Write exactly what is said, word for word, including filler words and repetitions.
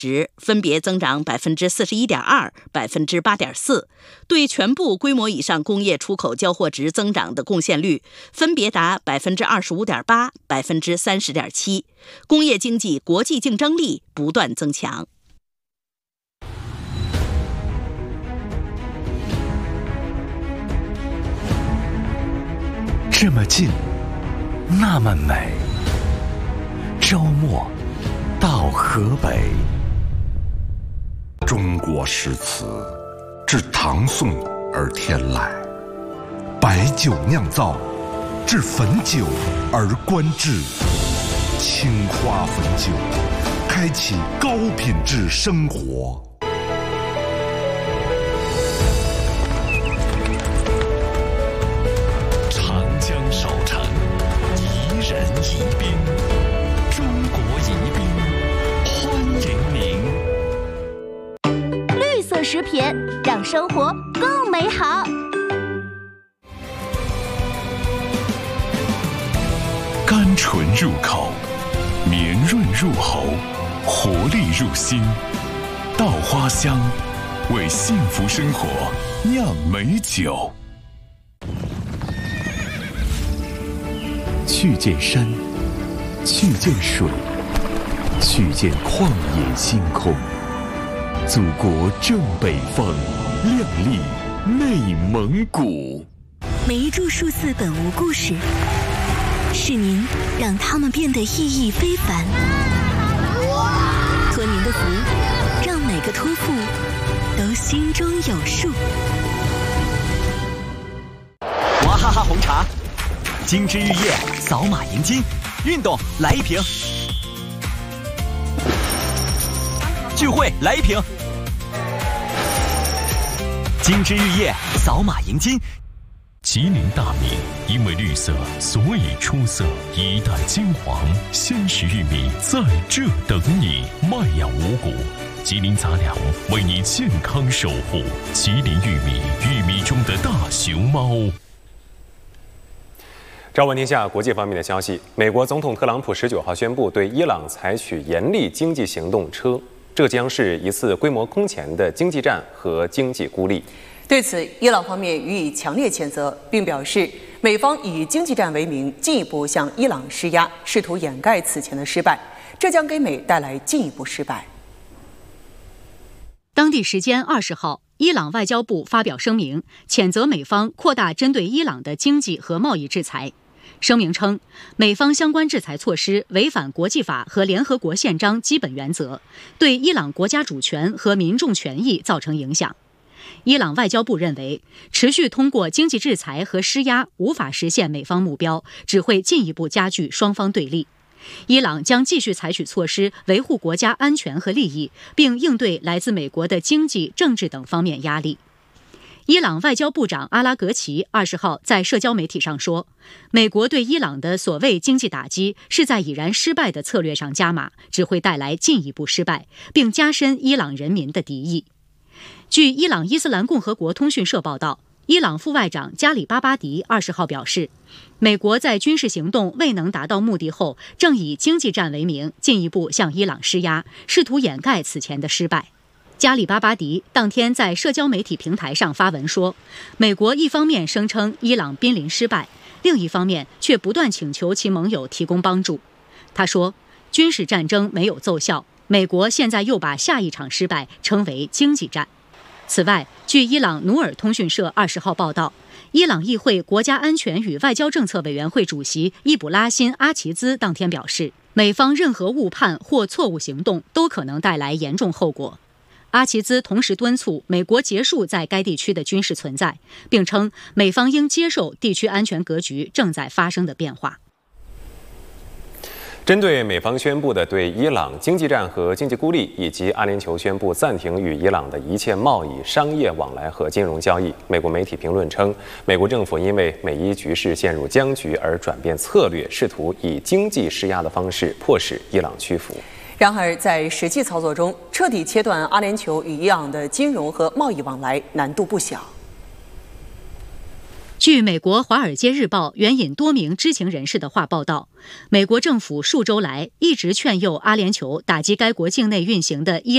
值分别增长百分之四十一点二、百分之八点四，对全部规模以上工业出口交货值增长的贡献率分别达百分之二十五点八、百分之三十点七。工业经济国际竞争力不断增强。 这么近，那么美。周末到河北。 中国诗词自唐宋而天来，白酒酿造，至汾酒而观之。青花汾酒，开启高品质生活。 长江少城，宜人宜宾，中国宜宾，欢迎您。 绿色食品让生活更美好。 甘醇入口，绵润入喉，活力入心。稻花香，为幸福生活酿美酒。去见山，去见水，去见旷野星空。祖国正北方，亮丽内蒙古。 每一株树寺本无故事，是您让它们变得意义非凡。托您的福，让每个托付都心中有数。 娃哈哈红茶，金枝玉叶，扫码赢金。运动来一瓶，聚会来一瓶。金枝玉叶，扫码赢金。 吉林大米因为绿色，所以出色。一代金黄，鲜食玉米在这等你。麦养五谷，吉林杂粮为你健康守护。吉林玉米，玉米中的大熊猫。 朝闻天下国际方面的消息，美国总统特朗普十九号宣布对伊朗采取严厉经济行动，车这将是一次规模空前的经济战和经济孤立。 对此，伊朗方面予以强烈谴责，并表示美方以经济战为名，进一步向伊朗施压，试图掩盖此前的失败，这将给美带来进一步失败。 当地时间二十号，伊朗外交部发表声明，谴责美方扩大针对伊朗的经济和贸易制裁。声明称，美方相关制裁措施违反国际法和联合国宪章基本原则，对伊朗国家主权和民众权益造成影响。伊朗外交部认为，持续通过经济制裁和施压无法实现美方目标，只会进一步加剧双方对立。伊朗将继续采取措施维护国家安全和利益，并应对来自美国的经济、政治等方面压力。伊朗外交部长阿拉格齐二十号在社交媒体上说，美国对伊朗的所谓经济打击是在已然失败的策略上加码，只会带来进一步失败，并加深伊朗人民的敌意。据伊朗伊斯兰共和国通讯社报道，伊朗副外长加里巴巴迪二十号表示，美国在军事行动未能达到目的后，正以经济战为名进一步向伊朗施压，试图掩盖此前的失败。加里巴巴迪当天在社交媒体平台上发文说，美国一方面声称伊朗濒临失败，另一方面却不断请求其盟友提供帮助。他说，军事战争没有奏效，美国现在又把下一场失败称为经济战。此外，据伊朗努尔通讯社二十号报道，伊朗议会国家安全与外交政策委员会主席伊卜拉欣·阿齐兹当天表示，美方任何误判或错误行动都可能带来严重后果。阿齐兹同时敦促美国结束在该地区的军事存在，并称美方应接受地区安全格局正在发生的变化。 针对美方宣布的对伊朗经济战和经济孤立，以及阿联酋宣布暂停与伊朗的一切贸易、商业往来和金融交易，美国媒体评论称，美国政府因为美伊局势陷入僵局而转变策略，试图以经济施压的方式迫使伊朗屈服。 然而，在实际操作中，彻底切断阿联酋与伊朗的金融和贸易往来难度不小。 据美国《华尔街日报》援引多名知情人士的话报道，美国政府数周来一直劝诱阿联酋打击该国境内运行的伊